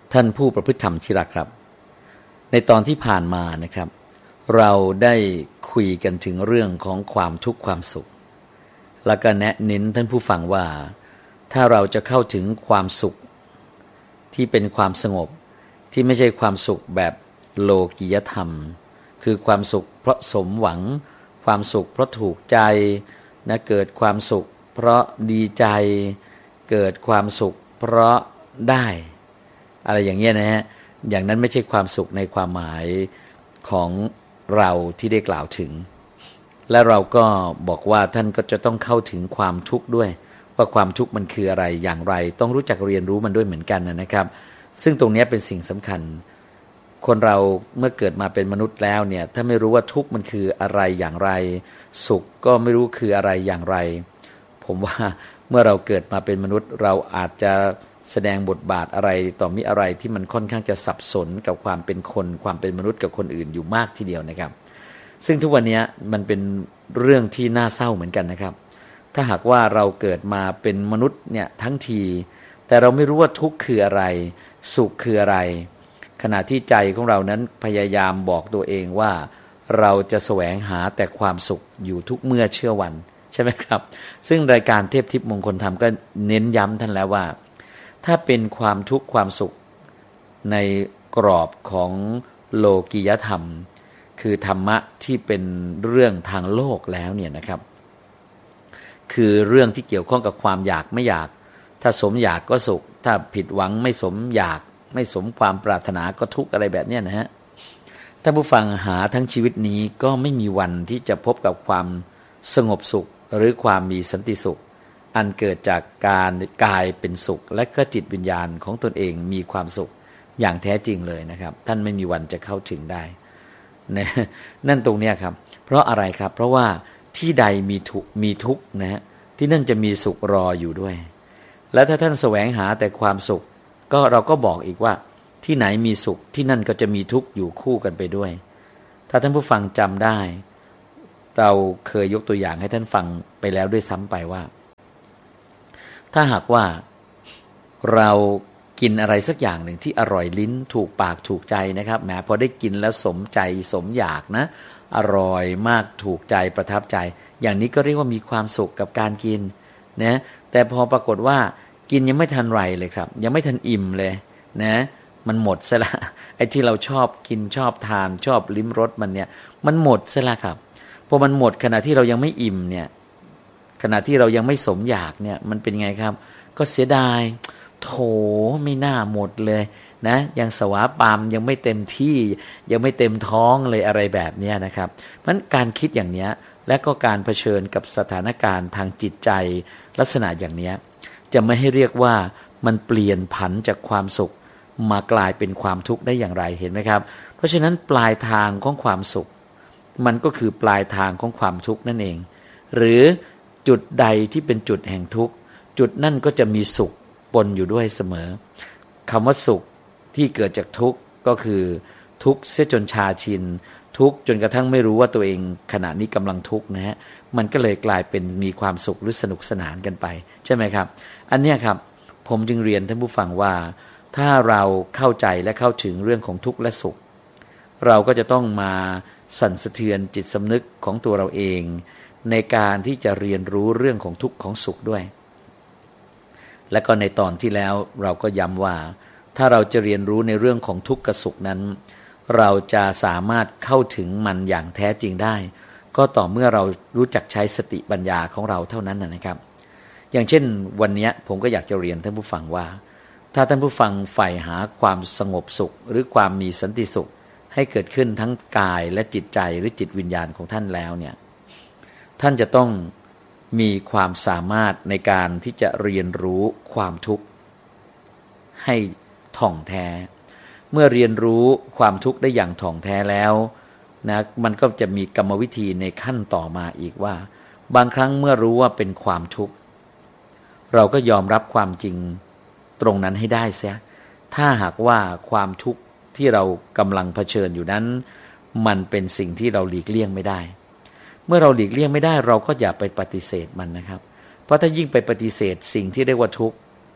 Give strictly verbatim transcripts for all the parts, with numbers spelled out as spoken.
ท่านผู้ประพฤติธรรมที่รักครับในตอนที่ผ่านมานะครับเราได้คุยกันถึงเรื่องของความทุกข์ความสุขแล้วก็แนะเน้นท่านผู้ฟังว่าถ้าเราจะเข้าถึงความสุขที่เป็นความสงบที่ไม่ใช่ความสุขแบบโลกียธรรมคือความสุขเพราะสมหวังความสุขเพราะถูกใจนะเกิดความสุขเพราะดีใจเกิดความสุขเพราะได้อะไรอย่างเงี้ยนะฮะอย่างนั้นไม่ใช่ความสุขในความหมายของเราที่ได้กล่าวถึงและเราก็บอกว่าท่านก็จะต้องเข้าถึงความทุกข์ด้วยว่าความทุกข์มันคืออะไรอย่างไรต้องรู้จักเรียนรู้มันด้วยเหมือนกันนะครับซึ่งตรงนี้เป็นสิ่งสำคัญคนเราเมื่อเกิดมาเป็นมนุษย์แล้วเนี่ยถ้าไม่รู้ว่าทุกข์มันคืออะไรอย่างไรสุขก็ไม่รู้คืออะไรอย่างไรผมว่าเมื่อเราเกิดมาเป็นมนุษย์เราอาจจะแสดงบทบาทอะไรต่อมิอะไรที่มันค่อนข้างจะสับสนกับความเป็นคนความเป็นมนุษย์กับคนอื่นอยู่มากทีเดียวนะครับซึ่งทุกวันนี้มันเป็นเรื่องที่น่าเศร้าเหมือนกันนะครับถ้าหากว่าเราเกิดมาเป็นมนุษย์เนี่ยทั้งทีแต่เราไม่รู้ว่าทุกข์คืออะไรสุขคืออะไรขณะที่ใจของเรานั้นพยายามบอกตัวเองว่าเราจะแสวงหาแต่ความสุขอยู่ทุกเมื่อเชื่อวันใช่ไหมครับซึ่งรายการเทพทิพย์มงคลธรรมก็เน้นย้ำท่านแล้วว่าถ้าเป็นความทุกข์ความสุขในกรอบของโลกียธรรมคือธรรมะที่เป็นเรื่องทางโลกแล้วเนี่ยนะครับคือเรื่องที่เกี่ยวข้องกับความอยากไม่อยากถ้าสมอยากก็สุขถ้าผิดหวังไม่สมอยากไม่สมความปรารถนาก็ทุกข์อะไรแบบนี้นะฮะท่านผู้ฟังหาทั้งชีวิตนี้ก็ไม่มีวันที่จะพบกับความสงบสุขหรือความมีสันติสุขอันเกิดจากการกายเป็นสุขและก็จิตวิญญาณของตนเองมีความสุขอย่างแท้จริงเลยนะครับท่านไม่มีวันจะเข้าถึงได้นะนั่นตรงเนี้ยครับเพราะอะไรครับเพราะว่าที่ใดมีทุกข์มีทุกข์นะฮะที่นั่นจะมีสุขรออยู่ด้วยแล้วถ้าท่านแสวงหาแต่ความสุขก็เราก็บอกอีกว่าที่ไหนมีสุขที่นั่นก็จะมีทุกข์อยู่คู่กันไปด้วยถ้าท่านผู้ฟังจำได้เราเคยยกตัวอย่างให้ท่านฟังไปแล้วด้วยซ้ำไปว่าถ้าหากว่าเรากินอะไรสักอย่างหนึ่งที่อร่อยลิ้นถูกปากถูกใจนะครับแหมพอได้กินแล้วสมใจสมอยากนะอร่อยมากถูกใจประทับใจอย่างนี้ก็เรียกว่ามีความสุขกับการกินนะแต่พอปรากฏว่ากินยังไม่ทันไรเลยครับยังไม่ทันอิ่มเลยนะมันหมดซะละไอ้ที่เราชอบกินชอบทานชอบลิ้มรสมันเนี่ยมันหมดซะละครับพอมันหมดขณะที่เรายังไม่อิ่มเนี่ยขณะที่เรายังไม่สมอยากเนี่ยมันเป็นไงครับก็เสียดายโถไม่น่าหมดเลยนะยังสวาปามยังไม่เต็มที่ยังไม่เต็มท้องเลยอะไรแบบนี้นะครับเพราะฉะนั้นการคิดอย่างนี้และก็การเผชิญกับสถานการณ์ทางจิตใจลักษณะอย่างนี้จะไม่ให้เรียกว่ามันเปลี่ยนผันจากความสุขมากลายเป็นความทุกข์ได้อย่างไรเห็นไหมครับเพราะฉะนั้นปลายทางของความสุขมันก็คือปลายทางของความทุกข์นั่นเองหรือจุดใดที่เป็นจุดแห่งทุกข์จุดนั่นก็จะมีสุขปนอยู่ด้วยเสมอคำว่าสุขที่เกิดจากทุกข์ก็คือทุกข์เสียจนชาชินทุกข์จนกระทั่งไม่รู้ว่าตัวเองขณะนี้กำลังทุกข์นะฮะมันก็เลยกลายเป็นมีความสุขหรือสนุกสนานกันไปใช่ไหมครับอันเนี้ยครับผมจึงเรียนท่านผู้ฟังว่าถ้าเราเข้าใจและเข้าถึงเรื่องของทุกข์และสุขเราก็จะต้องมาสั่นสะเทือนจิตสำนึกของตัวเราเองในการที่จะเรียนรู้เรื่องของทุกข์ของสุขด้วยและก็ในตอนที่แล้วเราก็ย้ำว่าถ้าเราจะเรียนรู้ในเรื่องของทุกข์กับสุขนั้นเราจะสามารถเข้าถึงมันอย่างแท้จริงได้ก็ต่อเมื่อเรารู้จักใช้สติปัญญาของเราเท่านั้นนะครับอย่างเช่นวันนี้ผมก็อยากจะเรียนท่านผู้ฟังว่าถ้าท่านผู้ฟังใฝ่หาความสงบสุขหรือความมีสันติสุขให้เกิดขึ้นทั้งกายและจิตใจหรือจิตวิญญาณของท่านแล้วเนี่ยท่านจะต้องมีความสามารถในการที่จะเรียนรู้ความทุกข์ให้ถ่องแท้เมื่อเรียนรู้ความทุกข์ได้อย่างถ่องแท้แล้วนะมันก็จะมีกรรมวิธีในขั้นต่อมาอีกว่าบางครั้งเมื่อรู้ว่าเป็นความทุกข์เราก็ยอมรับความจริงตรงนั้นให้ได้เสียถ้าหากว่าความทุกข์ที่เรากำลังเผชิญอยู่นั้นมันเป็นสิ่งที่เราหลีกเลี่ยงไม่ได้เมื่อเราหลีกเลี่ยงไม่ได้เราก็อย่าไปปฏิเสธมันนะครับเพราะถ้ายิ่งไปปฏิเสธสิ่งที่เรียกว่าทุกข์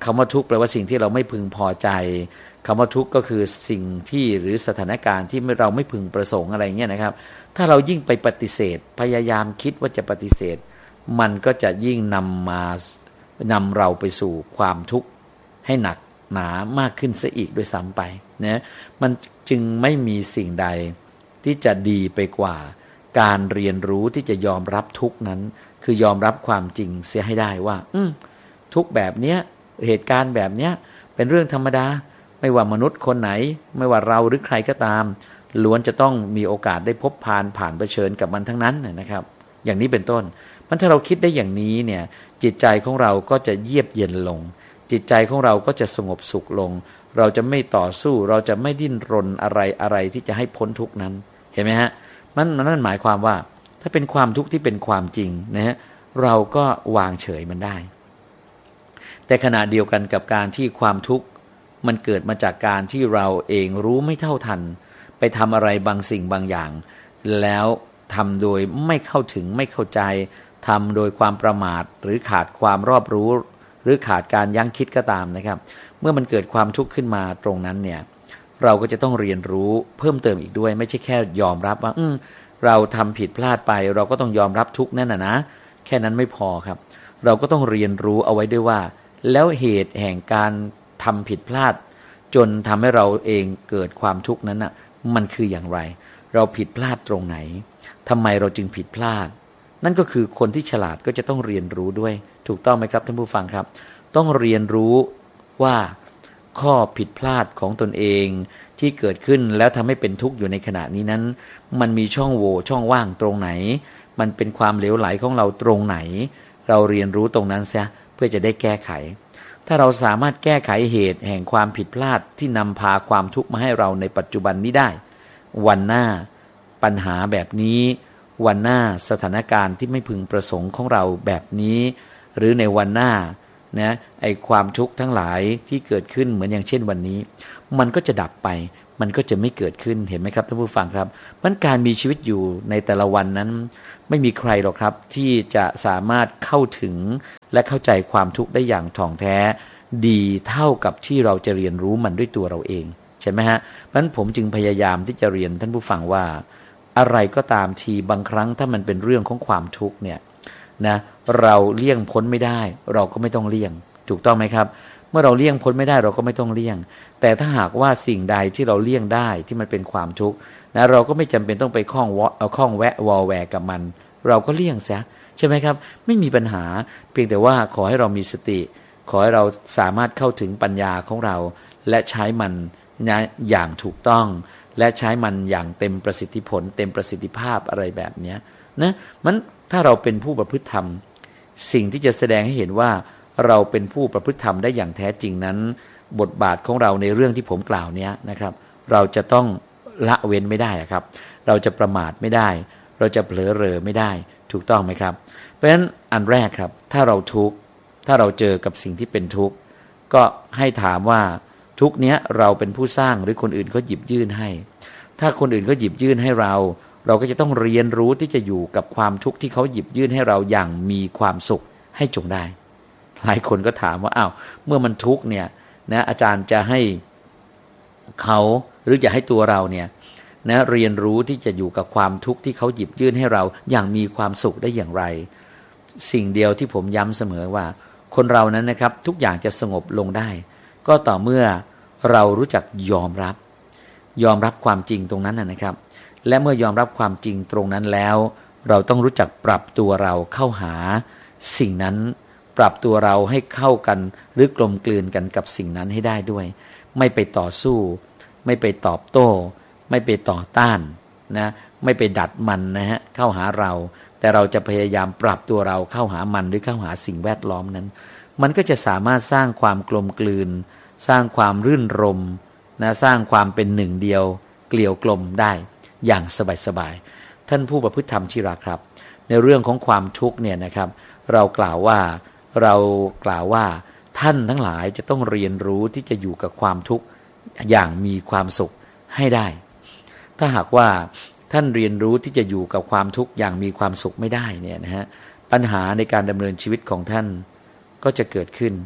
คำว่าทุกข์แปลว่าสิ่งที่เราไม่พึงพอใจคำว่าทุกข์ก็คือสิ่งที่หรือสถานการณ์ที่เราไม่พึงประสงค์อะไรเงี้ยนะครับถ้าเรายิ่งไปปฏิเสธพยายามคิดว่าจะปฏิเสธมันก็จะยิ่งนำมานำเราไปสู่ความทุกข์ให้หนักหนามากขึ้นซะอีกด้วยซ้ำไปนะมันจึงไม่มีสิ่งใดที่จะดีไปกว่าการเรียนรู้ที่จะยอมรับทุกข์นั้นคือยอมรับความจริงเสียให้ได้ว่าอืมทุกข์แบบเนี้ยเหตุการณ์แบบเนี้ยเป็นเรื่องธรรมดาไม่ว่ามนุษย์คนไหนไม่ว่าเราหรือใครก็ตามล้วนจะต้องมีโอกาสได้พบผ่านผ่านเผชิญกับมันทั้งนั้นนะครับอย่างนี้เป็นต้นมันถ้าเราคิดได้อย่างนี้เนี่ยจิตใจของเราก็จะเยือกเย็นลงจิตใจของเราก็จะสงบสุขลงเราจะไม่ต่อสู้เราจะไม่ดิ้นรนอะไรอะไรที่จะให้พ้นทุกข์นั้นเห็นไหมฮะมันนั่นหมายความว่าถ้าเป็นความทุกข์ที่เป็นความจริงนะฮะเราก็วางเฉยมันได้แต่ขณะเดียวกันกับการที่ความทุกข์มันเกิดมาจากการที่เราเองรู้ไม่เท่าทันไปทำอะไรบางสิ่งบางอย่างแล้วทำโดยไม่เข้าถึงไม่เข้าใจทำโดยความประมาทหรือขาดความรอบรู้หรือขาดการยั้งคิดก็ตามนะครับเมื่อมันเกิดความทุกข์ขึ้นมาตรงนั้นเนี่ยเราก็จะต้องเรียนรู้เพิ่มเติมอีกด้วยไม่ใช่แค่ยอมรับว่าอืมเราทำผิดพลาดไปเราก็ต้องยอมรับทุกข์นั่นน่ะนะแค่นั้นไม่พอครับเราก็ต้องเรียนรู้เอาไว้ด้วยว่าแล้วเหตุแห่งการทำผิดพลาดจนทำให้เราเองเกิดความทุกข์นั้นน่ะมันคืออย่างไรเราผิดพลาดตรงไหนทำไมเราจึงผิดพลาดนั่นก็คือคนที่ฉลาดก็จะต้องเรียนรู้ด้วยถูกต้องไหมครับท่านผู้ฟังครับต้องเรียนรู้ว่าข้อผิดพลาดของตนเองที่เกิดขึ้นแล้วทำให้เป็นทุกข์อยู่ในขณะนี้นั้นมันมีช่องโหว่ช่องว่างตรงไหนมันเป็นความเหลวไหลของเราตรงไหนเราเรียนรู้ตรงนั้นเสียเพื่อจะได้แก้ไขถ้าเราสามารถแก้ไขเหตุแห่งความผิดพลาดที่นำพาความทุกข์มาให้เราในปัจจุบันนี้ได้วันหน้าปัญหาแบบนี้วันหน้าสถานการณ์ที่ไม่พึงประสงค์ของเราแบบนี้หรือในวันหน้านะไอความทุกข์ทั้งหลายที่เกิดขึ้นเหมือนอย่างเช่นวันนี้มันก็จะดับไปมันก็จะไม่เกิดขึ้นเห็นไหมครับท่านผู้ฟังครับมันการมีชีวิตอยู่ในแต่ละวันนั้นไม่มีใครหรอกครับที่จะสามารถเข้าถึงและเข้าใจความทุกข์ได้อย่างถ่องแท้ดีเท่ากับที่เราจะเรียนรู้มันด้วยตัวเราเองใช่ไหมฮะเพราะฉะนั้นผมจึงพยายามที่จะเรียนท่านผู้ฟังว่าอะไรก็ตามทีบางครั้งถ้ามันเป็นเรื่องของความทุกข์เนี่ยนะเราเลี่ยงพ้นไม่ได้เราก็ไม่ต้องเลี่ยงถูกต้องไหมครับเมื่อเราเลี่ยงพ้นไม่ได้เราก็ไม่ต้องเลี่ยงแต่ถ้าหากว่าสิ่งใดที่เราเลี่ยงได้ที่มันเป็นความทุกข์นะเราก็ไม่จำเป็นต้องไปข้องวะเอาข้องแวะวอแวร์กับมันเราก็เลี่ยงซะใช่ไหมครับไม่มีปัญหาเพียงแต่ว่าขอให้เรามีสติขอให้เราสามารถเข้าถึงปัญญาของเราและใช้มันนะอย่างถูกต้องและใช้มันอย่างเต็มประสิทธิผลเต็มประสิทธิภาพอะไรแบบนี้นะมันถ้าเราเป็นผู้ประพฤติธรรมสิ่งที่จะแสดงให้เห็นว่าเราเป็นผู้ประพฤติธรรมได้อย่างแท้จริงนั้นบทบาทของเราในเรื่องที่ผมกล่าวนี้นะครับเราจะต้องละเว้นไม่ได้ครับเราจะประมาทไม่ได้เราจะเผลอเรอไม่ได้ถูกต้องไหมครับเพราะฉะนั้นอันแรกครับถ้าเราทุกข์ถ้าเราเจอกับสิ่งที่เป็นทุกข์ก็ให้ถามว่าทุกข์เนี้ยเราเป็นผู้สร้างหรือคนอื่นเขาหยิบยื่นให้ถ้าคนอื่นเขาหยิบยื่นให้เราเราก็จะต้องเรียนรู้ที่จะอยู่กับความทุกข์ที่เขาหยิบยื่นให้เราอย่างมีความสุขให้จงได้หลายคนก็ถามว่าอ้าวเมื่อมันทุกข์เนี่ยนะอาจารย์จะให้เขาหรือจะให้ตัวเราเนี่ยนะเรียนรู้ที่จะอยู่กับความทุกข์ที่เขาหยิบยื่นให้เราอย่างมีความสุขได้อย่างไรสิ่งเดียวที่ผมย้ำเสมอว่าคนเรานั้นนะครับทุกอย่างจะสงบลงได้ก็ต่อเมื่อเรารู้จักยอมรับยอมรับความจริงตรงนั้นนะครับและเมื่อยอมรับความจริงตรงนั้นแล้วเราต้องรู้จักปรับตัวเราเข้าหาสิ่งนั้นปรับตัวเราให้เข้ากันหรือกลมกลืนกันกับสิ่งนั้นให้ได้ด้วยไม่ไปต่อสู้ไม่ไปตอบโต้ไม่ไปต่อต้านนะไม่ไปดัดมันนะฮะเข้าหาเราแต่เราจะพยายามปรับตัวเราเข้าหามันหรือเข้าหาสิ่งแวดล้อมนั้นมันก็จะสามารถสร้างความกลมกลืนสร้างความรื่นรมนะสร้างความเป็นหนึ่งเดียวเกลียวกลมได้อย่างสบายๆท่านผู้ประพฤติธรรมที่รักครับในเรื่องของความทุกข์เนี่ยนะครับเรากล่าวว่าเรากล่าวว่าท่านทั้งหลายจะต้องเรียนรู้ที่จะอยู่กับความทุกข์อย่างมีความสุขให้ได้ถ้าหากว่าท่านเรียนรู้ที่จะอยู่กับความทุกข์อย่างมีความสุขไม่ได้เนี่ยนะฮะปัญหาในการดำเนินชีวิตของท่านก็จะเกิดขึ้น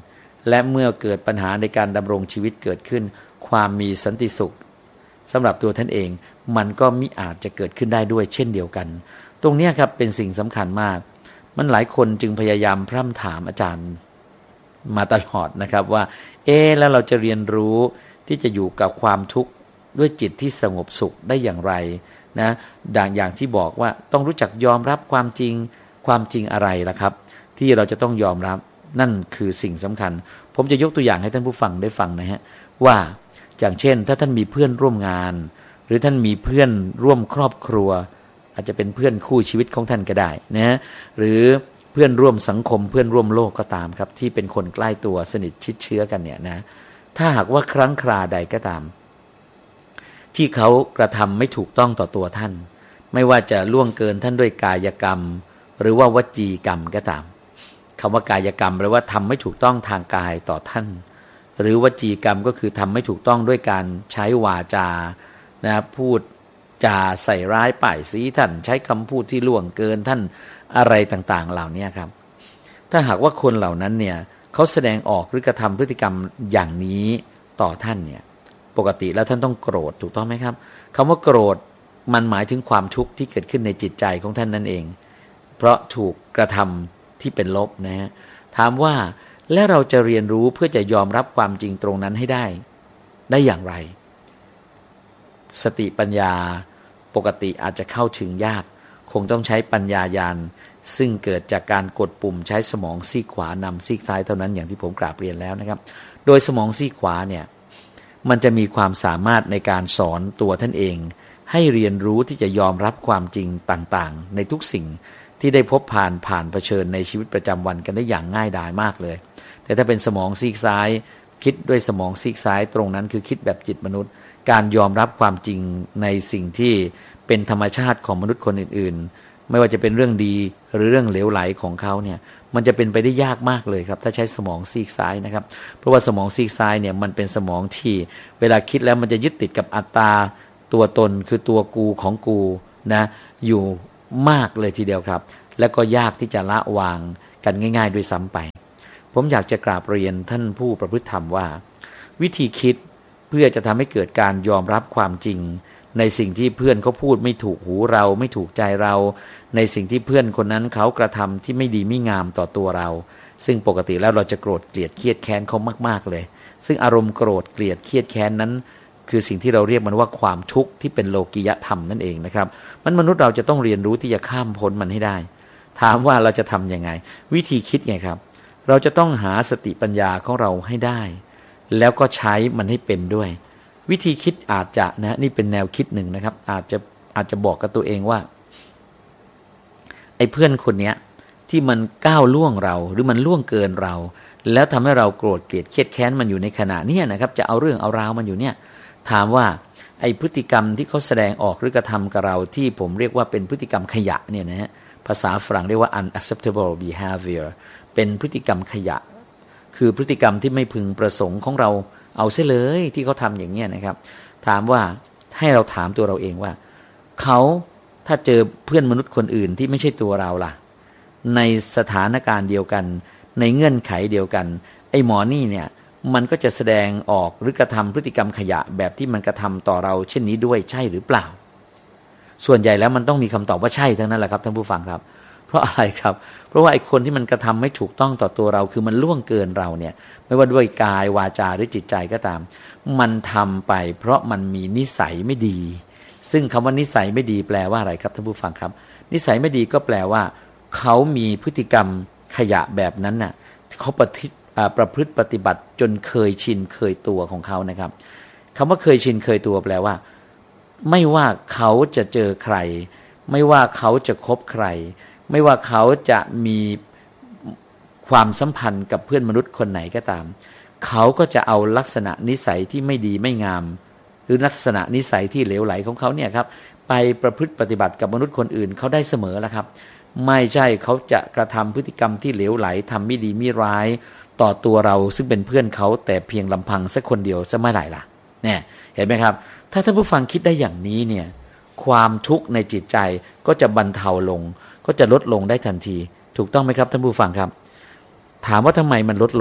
และเมื่อเกิดปัญหาในการดำรงชีวิตเกิดขึ้นความมีสันติสุขสำหรับตัวท่านเองมันก็มิอาจจะเกิดขึ้นได้ด้วยเช่นเดียวกันตรงนี้ครับเป็นสิ่งสำคัญมากมันหลายคนจึงพยายามพร่ำถามอาจารย์มาตลอดนะครับว่าเอ๊ะแล้วเราจะเรียนรู้ที่จะอยู่กับความทุกข์ด้วยจิตที่สงบสุขได้อย่างไรนะดังอย่างที่บอกว่าต้องรู้จักยอมรับความจริงความจริงอะไรล่ะครับที่เราจะต้องยอมรับนั่นคือสิ่งสำคัญผมจะยกตัวอย่างให้ท่านผู้ฟังได้ฟังนะฮะว่าอย่างเช่นถ้าท่านมีเพื่อนร่วมงานหรือท่านมีเพื่อนร่วมครอบครัวอาจจะเป็นเพื่อนคู่ชีวิตของท่านก็ได้นะหรือเพื่อนร่วมสังคมเพื่อนร่วมโลกก็ตามครับที่เป็นคนใกล้ตัวสนิทชิดเชื้อกันเนี่ยนะถ้าหากว่าครั้งคราใดก็ตามที่เขากระทำไม่ถูกต้องต่อตัวท่านไม่ว่าจะล่วงเกินท่านด้วยกายกรรมหรือว่าวจีกรรมก็ตามคำว่ากายกรรมแปลว่าทำไม่ถูกต้องทางกายต่อท่านหรือวจีกรรมก็คือทำไม่ถูกต้องด้วยการใช้วาจานะพูดจาใส่ร้ายป้ายสีท่านใช้คำพูดที่ล่วงเกินท่านอะไรต่างๆเหล่านี้ครับถ้าหากว่าคนเหล่านั้นเนี่ยเขาแสดงออกหรือกระทำพฤติกรรมอย่างนี้ต่อท่านเนี่ยปกติแล้วท่านต้องโกรธถูกต้องไหมครับคำว่าโกรธมันหมายถึงความทุกข์ที่เกิดขึ้นในจิตใจของท่านนั่นเองเพราะถูกกระทำที่เป็นลบนะฮะถามว่าและเราจะเรียนรู้เพื่อจะยอมรับความจริงตรงนั้นให้ได้ได้อย่างไรสติปัญญาปกติอาจจะเข้าถึงยากคงต้องใช้ปัญญาญาณซึ่งเกิดจากการกดปุ่มใช้สมองซีกขวานำซีกซ้ายเท่านั้นอย่างที่ผมกราบเรียนแล้วนะครับโดยสมองซีกขวาเนี่ยมันจะมีความสามารถในการสอนตัวท่านเองให้เรียนรู้ที่จะยอมรับความจริงต่างๆในทุกสิ่งที่ได้พบผ่านผ่านเผชิญในชีวิตประจำวันกันได้อย่างง่ายดายมากเลยแต่ถ้าเป็นสมองซีกซ้ายคิดด้วยสมองซีกซ้ายตรงนั้นคือคิดแบบจิตมนุษย์การยอมรับความจริงในสิ่งที่เป็นธรรมชาติของมนุษย์คนอื่นๆไม่ว่าจะเป็นเรื่องดีหรือเรื่องเหลวไหลของเขาเนี่ยมันจะเป็นไปได้ยากมากเลยครับถ้าใช้สมองซีกซ้ายนะครับเพราะว่าสมองซีกซ้ายเนี่ยมันเป็นสมองที่เวลาคิดแล้วมันจะยึดติดกับอัตตาตัวตนคือตัวกูของกูนะอยู่มากเลยทีเดียวครับและก็ยากที่จะละวางกันง่ายๆด้วยซ้ำไปผมอยากจะกราบเรียนท่านผู้ประพฤติธรรมว่าวิธีคิดเพื่อจะทำให้เกิดการยอมรับความจริงในสิ่งที่เพื่อนเขาพูดไม่ถูกหูเราไม่ถูกใจเราในสิ่งที่เพื่อนคนนั้นเขากระทำที่ไม่ดีไม่งามต่อตัวเราซึ่งปกติแล้วเราจะโกรธเกลียดเครียดแค้นเขามากๆเลยซึ่งอารมณ์โกรธเกลียดเครียดแค้นนั้นคือสิ่งที่เราเรียกมันว่าความทุกข์ที่เป็นโลกิยธรรมนั่นเองนะครับมันมนุษย์เราจะต้องเรียนรู้ที่จะข้ามพ้นมันให้ได้ถามว่าเราจะทำยังไงวิธีคิดไงครับเราจะต้องหาสติปัญญาของเราให้ได้แล้วก็ใช้มันให้เป็นด้วยวิธีคิดอาจจะนะนี่เป็นแนวคิดหนึ่งนะครับอาจจะอาจจะบอกกับตัวเองว่าไอ้เพื่อนคนเนี้ยที่มันก้าวล่วงเราหรือมันล่วงเกินเราแล้วทำให้เราโกรธเกลียดเครียดแค้นมันอยู่ในขณะนี้นะครับจะเอาเรื่องเอาราวมันอยู่เนี่ยถามว่าไอ้พฤติกรรมที่เขาแสดงออกหรือกระทำกับเราที่ผมเรียกว่าเป็นพฤติกรรมขยะเนี่ยนะฮะภาษาฝรั่งเรียกว่า unacceptable behavior เป็นพฤติกรรมขยะคือพฤติกรรมที่ไม่พึงประสงค์ของเราเอาเสียเลยที่เขาทำอย่างเงี้ยนะครับถามว่าให้เราถามตัวเราเองว่าเขาถ้าเจอเพื่อนมนุษย์คนอื่นที่ไม่ใช่ตัวเราล่ะในสถานการณ์เดียวกันในเงื่อนไขเดียวกันไอ้หมอนี่เนี่ยมันก็จะแสดงออกหรือกระทำพฤติกรรมขยะแบบที่มันกระทำต่อเราเช่นนี้ด้วยใช่หรือเปล่าส่วนใหญ่แล้วมันต้องมีคำตอบว่าใช่ทั้งนั้นแหละครับท่านผู้ฟังครับเพราะอะไรครับเพราะว่าไอ้คนที่มันกระทำไม่ถูกต้องต่อตัวเราคือมันล่วงเกินเราเนี่ยไม่ว่าด้วยกายวาจาหรือจิตใจก็ตามมันทำไปเพราะมันมีนิสัยไม่ดีซึ่งคำว่านิสัยไม่ดีแปลว่าอะไรครับท่านผู้ฟังครับนิสัยไม่ดีก็แปลว่าเขามีพฤติกรรมขยะแบบนั้นน่ะเขาประพฤติประพฤติปฏิบัติจนเคยชินเคยตัวของเขานะครับคำว่าเคยชินเคยตัวแปลว่าไม่ว่าเขาจะเจอใครไม่ว่าเขาจะคบใครไม่ว่าเขาจะมีความสัมพันธ์กับเพื่อนมนุษย์คนไหนก็ตามเขาก็จะเอาลักษณะนิสัยที่ไม่ดีไม่งามหรือลักษณะนิสัยที่เหลวไหลของเขาเนี่ยครับไปประพฤติปฏิบัติกับมนุษย์คนอื่นเขาได้เสมอแล้วครับไม่ใช่เขาจะกระทำพฤติกรรมที่เหลวไหลทำไม่ดีไม่ร้ายต่อตัวเราซึ่งเป็นเพื่อนเขาแต่เพียงลำพังสักคนเดียวจะไม่ไหลล่ะเนี่ยเห็นไหมครับถ้าท่านผู้ฟังคิดได้อย่างนี้เนี่ยความทุกข์ในจิตใจก็จะบรรเทาลงก็จะลดลงได้ทันทีถูกต้องไหมครับท่านผู้ฟังครับถามว่าทำไมมันลดลง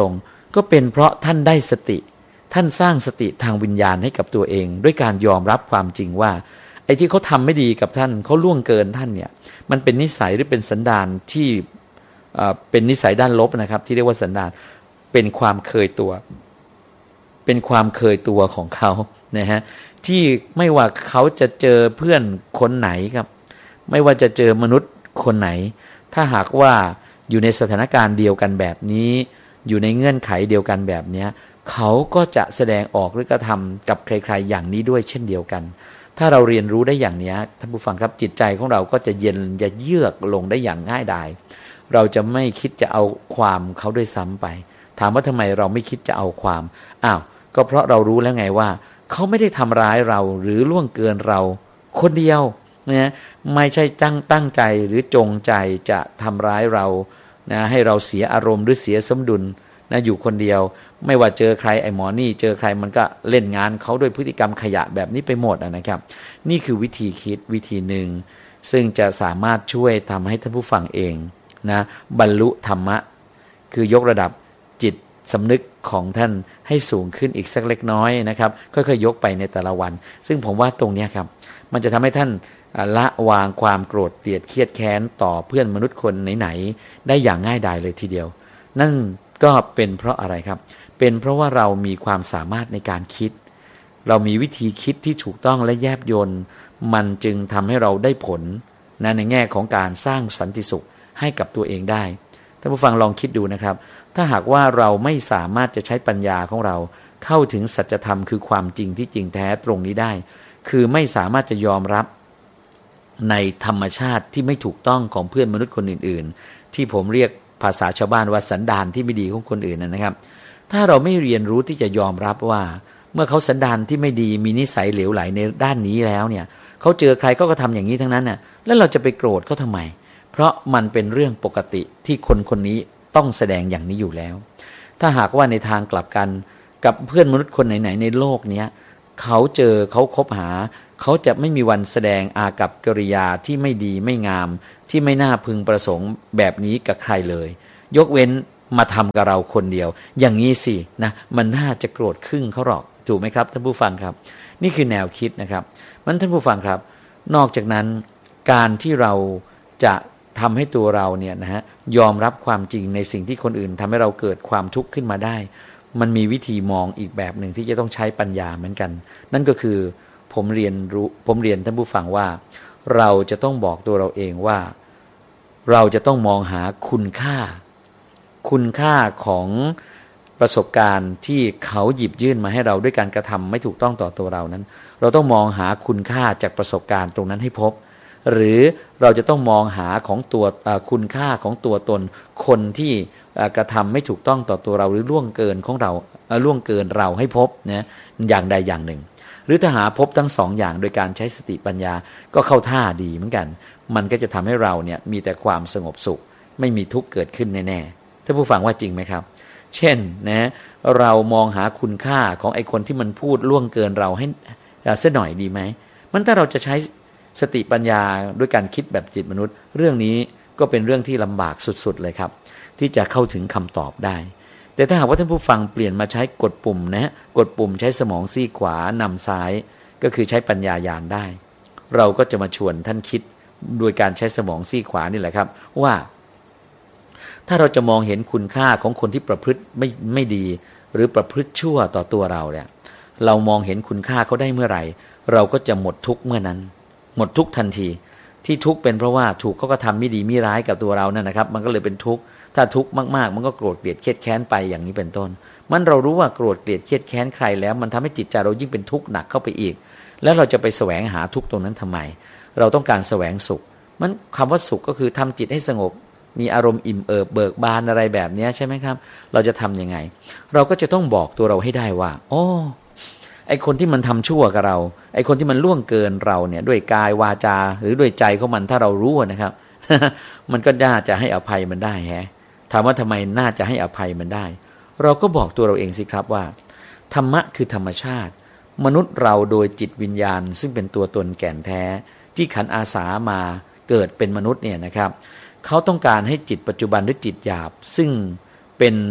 ก็เป็นเพราะท่านได้สติท่านสร้างสติทางวิญญาณให้กับตัวเองด้วยการยอมรับความจริงว่าไอ้ที่เขาทำไม่ดีกับท่านเขาล่วงเกินท่านเนี่ยมันเป็นนิสัยหรือเป็นสันดานที่เป็นนิสัยด้านลบนะครับที่เรียกว่าสันดานเป็นความเคยตัวเป็นความเคยตัวของเขานะฮะที่ไม่ว่าเขาจะเจอเพื่อนคนไหนครับไม่ว่าจะเจอมนุษย์คนไหนถ้าหากว่าอยู่ในสถานการณ์เดียวกันแบบนี้อยู่ในเงื่อนไขเดียวกันแบบนี้เขาก็จะแสดงออกหรือกระทำกับใครๆอย่างนี้ด้วยเช่นเดียวกันถ้าเราเรียนรู้ได้อย่างนี้ท่านผู้ฟังครับจิตใจของเราก็จะเย็นจะเยือกลงได้อย่างง่ายดายเราจะไม่คิดจะเอาความเขาด้วยซ้ำไปถามว่าทำไมเราไม่คิดจะเอาความอ้าวก็เพราะเรารู้แล้วไงว่าเขาไม่ได้ทำร้ายเราหรือล่วงเกินเราคนเดียวนะไม่ใช่ตั้งตั้งใจหรือจงใจจะทำร้ายเรานะให้เราเสียอารมณ์หรือเสียสมดุลนะอยู่คนเดียวไม่ว่าเจอใครไอ้หมอนี่เจอใครมันก็เล่นงานเขาด้วยพฤติกรรมขยะแบบนี้ไปหมดนะครับนี่คือวิธีคิดวิธีหนึ่งซึ่งจะสามารถช่วยทำให้ท่านผู้ฟังเองนะบรรลุธรรมะคือยกระดับจิตสำนึกของท่านให้สูงขึ้นอีกสักเล็กน้อยนะครับค่อยๆยกไปในแต่ละวันซึ่งผมว่าตรงนี้ครับมันจะทำให้ท่านละวางความโกรธเกลียดเครียดแค้นต่อเพื่อนมนุษย์คนไหนๆได้อย่างง่ายดายเลยทีเดียวนั่นก็เป็นเพราะอะไรครับเป็นเพราะว่าเรามีความสามารถในการคิดเรามีวิธีคิดที่ถูกต้องและแยบยลมันจึงทำให้เราได้ผลนะในแง่ของการสร้างสันติสุขให้กับตัวเองได้ท่านผู้ฟังลองคิดดูนะครับถ้าหากว่าเราไม่สามารถจะใช้ปัญญาของเราเข้าถึงสัจธรรมคือความจริงที่จริงแท้ตรงนี้ได้คือไม่สามารถจะยอมรับในธรรมชาติที่ไม่ถูกต้องของเพื่อนมนุษย์คนอื่นๆที่ผมเรียกภาษาชาวบ้านว่าสันดานที่ไม่ดีของคนอื่นนะครับถ้าเราไม่เรียนรู้ที่จะยอมรับว่าเมื่อเขาสันดานที่ไม่ดีมีนิสัยเหลวไหลในด้านนี้แล้วเนี่ยเขาเจอใครก็กระทำอย่างนี้ทั้งนั้นน่ะแล้วเราจะไปโกรธเขาทำไมเพราะมันเป็นเรื่องปกติที่คนคนนี้ต้องแสดงอย่างนี้อยู่แล้วถ้าหากว่าในทางกลับกันกับเพื่อนมนุษย์คนไหนๆในโลกนี้เขาเจอเขาคบหาเขาจะไม่มีวันแสดงอากัปกิริยาที่ไม่ดีไม่งามที่ไม่น่าพึงประสงค์แบบนี้กับใครเลยยกเว้นมาทำกับเราคนเดียวอย่างนี้สินะมันน่าจะโกรธครึ่งเขาหรอกถูกไหมครับท่านผู้ฟังครับนี่คือแนวคิดนะครับมันท่านผู้ฟังครับนอกจากนั้นการที่เราจะทำให้ตัวเราเนี่ยนะฮะยอมรับความจริงในสิ่งที่คนอื่นทำให้เราเกิดความทุกข์ขึ้นมาได้มันมีวิธีมองอีกแบบหนึ่งที่จะต้องใช้ปัญญาเหมือนกันนั่นก็คือผมเรียนรู้ผมเรียนท่านผู้ฟังว่าเราจะต้องบอกตัวเราเองว่าเราจะต้องมองหาคุณค่าคุณค่าของประสบการณ์ที่เขาหยิบยื่นมาให้เราด้วยการกระทำไม่ถูกต้องต่อตัวเรานั้นเราต้องมองหาคุณค่าจากประสบการณ์ตรงนั้นให้พบหรือเราจะต้องมองหาของตัวคุณค่าของตัวตนคนที่กระทำไม่ถูกต้องต่อตัวเราหรือล่วงเกินของเราล่วงเกินเราให้พบนะอย่างใดอย่างหนึ่งหรือถ้าหาพบทั้งสองอย่างโดยการใช้สติปัญญาก็เข้าท่าดีเหมือนกันมันก็จะทำให้เราเนี่ยมีแต่ความสงบสุขไม่มีทุกข์เกิดขึ้นแน่ๆท่านผู้ฟังว่าจริงไหมครับเช่นนะเรามองหาคุณค่าของไอ้คนที่มันพูดล่วงเกินเราให้เสียหน่อยดีไหมมันถ้าเราจะใช้สติปัญญาด้วยการคิดแบบจิตมนุษย์เรื่องนี้ก็เป็นเรื่องที่ลำบากสุดๆเลยครับที่จะเข้าถึงคำตอบได้แต่ถ้าหากว่าท่านผู้ฟังเปลี่ยนมาใช้กดปุ่มนะกดปุ่มใช้สมองซีกขวานำซ้ายก็คือใช้ปัญญาญาณได้เราก็จะมาชวนท่านคิดโดยการใช้สมองซีกขวานี่แหละครับว่าถ้าเราจะมองเห็นคุณค่าของคนที่ประพฤติไม่ไม่ดีหรือประพฤติชั่วต่อตัวเราเนี่ยเรามองเห็นคุณค่าเขาได้เมื่อไหร่เราก็จะหมดทุกข์เมื่อนั้นหมดทุกข์ทันทีที่ทุกข์เป็นเพราะว่าถูกเขาก็ทำไม่ดีไม่ร้ายกับตัวเรานั่นนะครับมันก็เลยเป็นทุกข์ถ้าทุกข์มากๆมันก็โกรธเกลียดเครียดแค้นไปอย่างนี้เป็นต้นมันเรารู้ว่าโกรธเกลียดเครียดแค้นใครแล้วมันทำให้จิตใจเรายิ่งเป็นทุกข์หนักเข้าไปอีกแล้วเราจะไปแสวงหาทุกข์ตรงนั้นทำไมเราต้องการแสวงสุขมันคำว่าสุขก็คือทำจิตให้สงบมีอารมณ์อิ่มเอิบเบิกบานอะไรแบบนี้ใช่ไหมครับเราจะทำยังไงเราก็จะต้องบอกตัวเราให้ได้ว่าโอ้ไอคนที่มันทำชั่วกับเราไอคนที่มันล่วงเกินเราเนี่ยด้วยกายวาจาหรือด้วยใจของมันถ้าเรารู้นะครับ มันก็น่าจะให้อภัยมันได้แฮะถามว่าทำไมน่าจะให้อภัยมันได้เราก็บอกตัวเราเองสิครับว่าธรรมะคือธรรมชาติมนุษย์เราโดยจิตวิญญาณซึ่งเป็นตัวตนแก่นแท้ที่ขันอาสามาเกิดเป็นมนุษย์เนี่ยนะครับเขาต้องการให้จิตปัจจุบันหรือจิตหยาบซึ่งเป็น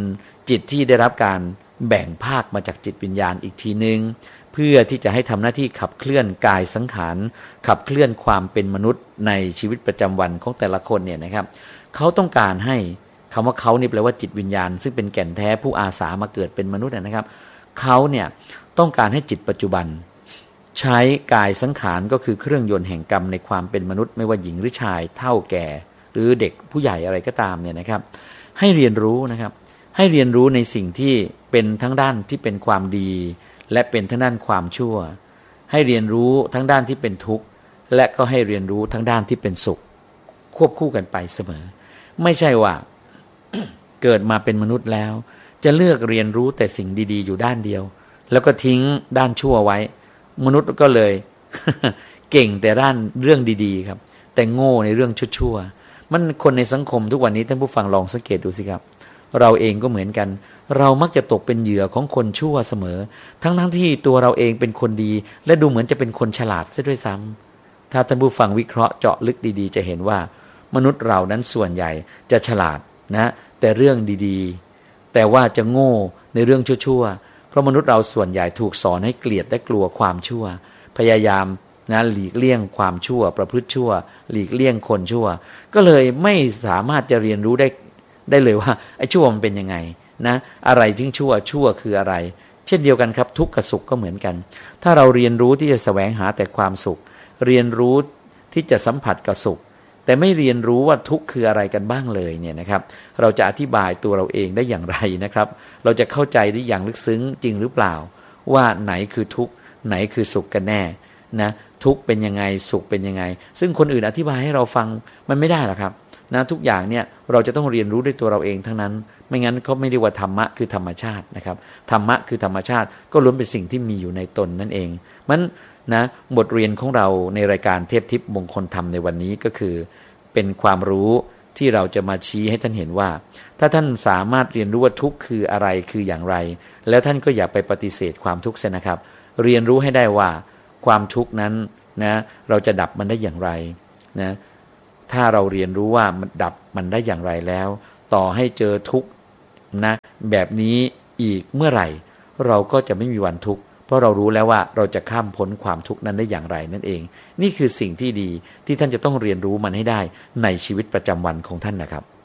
จิตที่ได้รับการแบ่งภาคมาจากจิตวิญญาณอีกทีนึงเพื่อที่จะให้ทำหน้าที่ขับเคลื่อนกายสังขารขับเคลื่อนความเป็นมนุษย์ในชีวิตประจำวันของแต่ละคนเนี่ยนะครับเขาต้องการให้คำว่าเขานี่แปลว่าจิตวิญญาณซึ่งเป็นแก่นแท้ผู้อาสามาเกิดเป็นมนุษย์นะครับเขาเนี่ยต้องการให้จิตปัจจุบันใช้กายสังขารก็คือเครื่องยนต์แห่งกรรมในความเป็นมนุษย์ไม่ว่าหญิงหรือชายเฒ่าแก่หรือเด็กผู้ใหญ่อะไรก็ตามเนี่ยนะครับให้เรียนรู้นะครับให้เรียนรู้ในสิ่งที่เป็นทั้งด้านที่เป็นความดีและเป็นทั้งด้านความชั่วให้เรียนรู้ทั้งด้านที่เป็นทุกข์และก็ให้เรียนรู้ทั้งด้านที่เป็นสุขควบคู่กันไปเสมอไม่ใช่ว่า เกิดมาเป็นมนุษย์แล้วจะเลือกเรียนรู้แต่สิ่งดีๆอยู่ด้านเดียวแล้วก็ทิ้งด้านชั่วไว้มนุษย์ก็เลย เก่งแต่ด้านเรื่องดีๆครับแต่โง่ในเรื่องชั่วๆมันคนในสังคมทุกวันนี้ท่านผู้ฟังลองสังเกตดูสิครับเราเองก็เหมือนกันเรามักจะตกเป็นเหยื่อของคนชั่วเสมอทั้งทั้งที่ตัวเราเองเป็นคนดีและดูเหมือนจะเป็นคนฉลาดซะด้วยซ้ำถ้าท่านผู้ฟังวิเคราะห์เจาะลึกดีๆจะเห็นว่ามนุษย์เรานั้นส่วนใหญ่จะฉลาดนะแต่เรื่องดีๆแต่ว่าจะโง่ในเรื่องชั่วๆเพราะมนุษย์เราส่วนใหญ่ถูกสอนให้เกลียดและกลัวความชั่วพยายามนะหลีกเลี่ยงความชั่วประพฤติชั่วหลีกเลี่ยงคนชั่วก็เลยไม่สามารถจะเรียนรู้ได้ได้เลยว่าไอ้ชั่วมันเป็นยังไงนะอะไรที่ชั่วชั่วคืออะไรเช่นเดียวกันครับทุกข์กับสุขก็เหมือนกันถ้าเราเรียนรู้ที่จะแสวงหาแต่ความสุขเรียนรู้ที่จะสัมผัสกับสุขแต่ไม่เรียนรู้ว่าทุกข์คืออะไรกันบ้างเลยเนี่ยนะครับเราจะอธิบายตัวเราเองได้อย่างไรนะครับเราจะเข้าใจได้อย่างลึกซึ้งจริงหรือเปล่าว่าไหนคือทุกข์ไหนคือสุขกันแน่นะทุกข์เป็นยังไงสุขเป็นยังไงซึ่งคนอื่นอธิบายให้เราฟังมันไม่ได้หรอกครับนะทุกอย่างเนี่ยเราจะต้องเรียนรู้ด้วยตัวเราเองทั้งนั้นไม่งั้นเขาไม่เรียกว่าธรรมะคือธรรมชาตินะครับธรรมะคือธรรมชาติก็ล้วนเป็นสิ่งที่มีอยู่ในตนนั่นเองมันนะบทเรียนของเราในรายการเทพทิพย์มงคลธรรมในวันนี้ก็คือเป็นความรู้ที่เราจะมาชี้ให้ท่านเห็นว่าถ้าท่านสามารถเรียนรู้ว่าทุกข์คืออะไรคืออย่างไรแล้วท่านก็อย่าไปปฏิเสธความทุกข์เสียนะครับเรียนรู้ให้ได้ว่าความทุกข์นั้นนะเราจะดับมันได้อย่างไรนะถ้าเราเรียนรู้ว่ามันดับมันได้อย่างไรแล้วต่อให้เจอทุกข์นะแบบนี้อีกเมื่อไหร่เราก็จะไม่มีวันทุกข์เพราะเรารู้แล้วว่าเราจะข้ามพ้นความทุกข์นั้นได้อย่างไรนั่นเองนี่คือสิ่งที่ดีที่ท่านจะต้องเรียนรู้มันให้ได้ในชีวิตประจำวันของท่านนะครับ